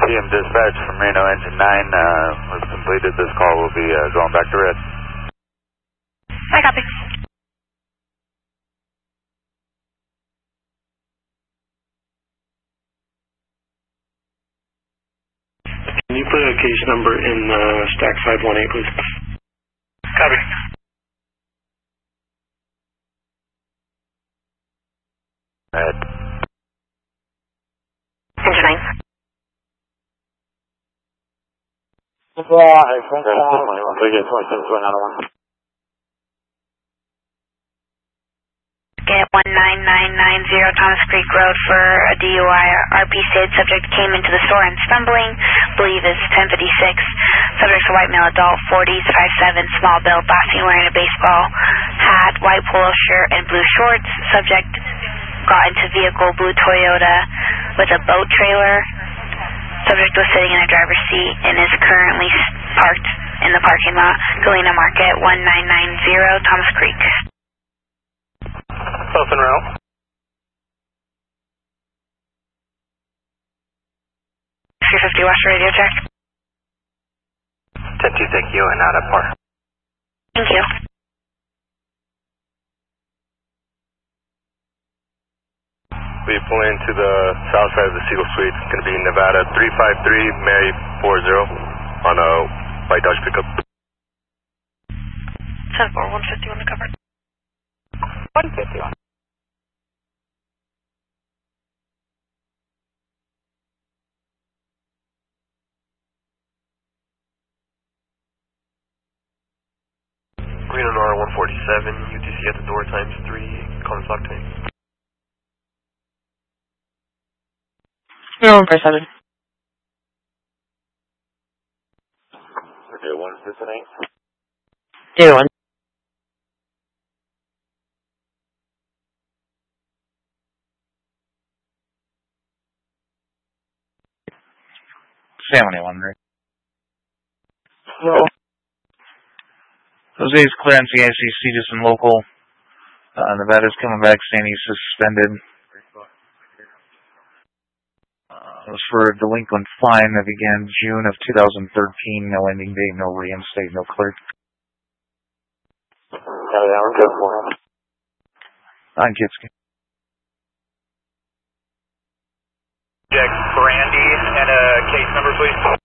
PM dispatch from Reno engine 9 was completed. This call will be going back to red. I copy. Can you put a case number in stack 518, please? Copy. Red. Engine 9. Get 19990 Thomas Creek Road for a DUI. RP stated subject came into the store and stumbling. Believe is 1056. Subject's a white male adult, 40s, 5'7", small build, last seen wearing a baseball hat, white polo shirt, and blue shorts. Subject got into vehicle, blue Toyota with a boat trailer. Subject was sitting in a driver's seat and is currently parked in the parking lot. Galena Market, 1990 Thomas Creek. Close and route. .350 West radio check. 10-2, thank you, and out at par. Thank you. We pull into the south side of the Seagull Suite. It's going to be Nevada 353, Mary 40 on a white Dodge pickup. 10-4, 151 to cover. 151. Reno Nora 147, UTC at the door times 3, call clock time. No, 147. Okay, 158. Do one. right? No. Jose's clearance, the ICC just in local. Nevada's coming back saying he's suspended. It was for a delinquent fine that began June of 2013. No ending date, no reinstate, no clear. On Kitski. Jack Brandy and a case number, please.